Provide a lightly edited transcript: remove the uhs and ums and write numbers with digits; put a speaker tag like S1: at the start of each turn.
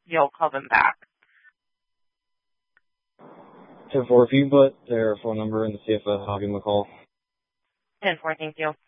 S1: you'll call them back.
S2: 10-4, if you put their phone number in the CFS, I'll give them a call.
S1: 10-4, thank you.